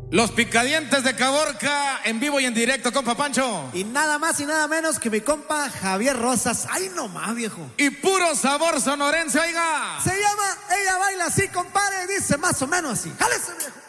Los Picadientes de Caborca, en vivo y en directo, compa Pancho. Y nada más y nada menos que mi compa Javier Rosas. ¡Ay, nomás, viejo! Y puro sabor sonorense, oiga. Se llama Ella Baila Así, compadre. Dice más o menos así. ¡Jálese, viejo!